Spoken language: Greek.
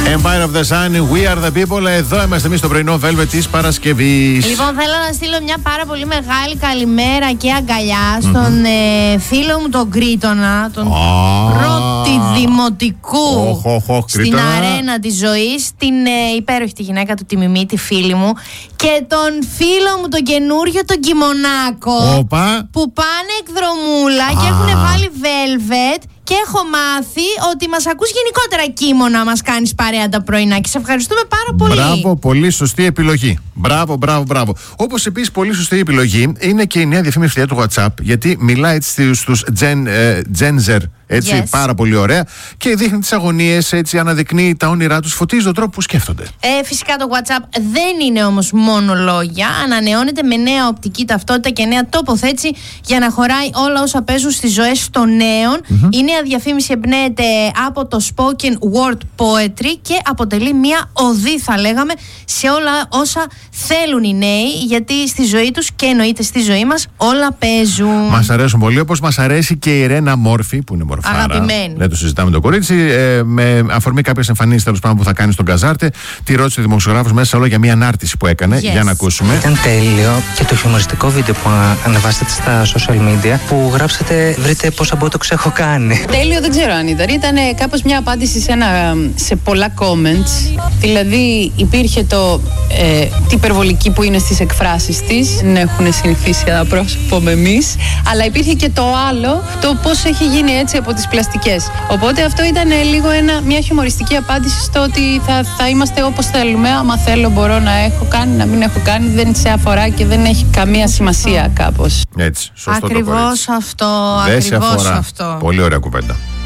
Empire of the Sun, We Are the People. Εδώ είμαστε εμείς στο πρωινό Velvet της Παρασκευής. Λοιπόν, θέλω να στείλω μια πάρα πολύ μεγάλη καλημέρα και αγκαλιά στον φίλο μου τον Κρήτονα, τον πρώτη δημοτικού στην αρένα της ζωής, την υπέροχη τη γυναίκα του, τη Μιμή, τη φίλη μου, και τον φίλο μου τον καινούριο, τον Κιμονάκο, που πάνε εκδρομούλα και έχουν βάλει Velvet. Και έχω μάθει ότι μας ακούς γενικότερα, Κίμωνα, μας κάνεις παρέα τα πρωινά. Και σε ευχαριστούμε πάρα πολύ. Μπράβο, πολύ σωστή επιλογή. Μπράβο. Όπως επίσης πολύ σωστή επιλογή είναι και η νέα διαφήμιση του WhatsApp. Γιατί μιλάει έτσι στους Gen Z, έτσι, πάρα πολύ ωραία. Και δείχνει τις αγωνίες, έτσι, αναδεικνύει τα όνειρά τους, φωτίζει τον τρόπο που σκέφτονται. Φυσικά το WhatsApp δεν είναι όμως μόνο λόγια. Ανανεώνεται με νέα οπτική ταυτότητα και νέα τοποθέτηση για να χωράει όλα όσα παίζουν στις ζωές των νέων. Η νέα διαφήμιση εμπνέεται από το spoken word poetry και αποτελεί μια οδή, θα λέγαμε, σε όλα όσα θέλουν οι νέοι, γιατί στη ζωή τους και εννοείται στη ζωή μας όλα παίζουν. Μας αρέσουν πολύ, όπως μας αρέσει και η Ρένα Μόρφη, που είναι μορφάρα. Αγαπημένη. Δεν το συζητάμε το κορίτσι. Με αφορμή κάποιες εμφανίσεις, τέλος πάντων, που θα κάνει στον Καζάρτε, τη ρώτησε ο δημοσιογράφος μέσα όλα για μια ανάρτηση που έκανε. Για να ακούσουμε. Ήταν τέλειο και το χιουμοριστικό βίντεο που ανεβάσατε στα social media, που γράψατε «Βρείτε πόσα botox έχω κάνει». Τέλειο, δεν ξέρω αν ήταν. Ήταν κάπως μια απάντηση σε πολλά comments. Δηλαδή υπήρχε την υπερβολική που είναι στις εκφράσεις της. Δεν έχουν συνηθίσει ένα πρόσωπο με εμείς. Αλλά υπήρχε και το άλλο, το πώς έχει γίνει έτσι από τις πλαστικές. Οπότε αυτό ήταν λίγο μια χιουμοριστική απάντηση στο ότι θα είμαστε όπως θέλουμε. Άμα θέλω μπορώ να έχω κάνει, να μην έχω κάνει. Δεν σε αφορά και δεν έχει καμία σημασία κάπως. Έτσι, σωστό. Ακριβώς αυτό. Δεν σε αφορά. Πολύ ωραία κουβέντα.